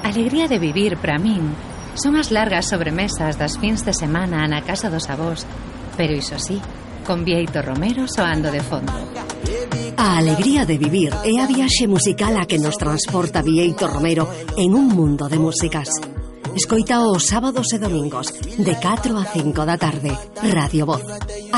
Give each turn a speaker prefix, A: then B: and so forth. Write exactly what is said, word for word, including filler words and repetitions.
A: alegría de vivir para min son as largas sobremesas das fins de semana na casa dos avós, pero iso sí, con Bieito Romero soando de fondo.
B: A alegría de vivir é a viaxe musical a que nos transporta Bieito Romero en un mundo de músicas. Escoita os sábados e domingos de catro a cinco da tarde. Radio Voz.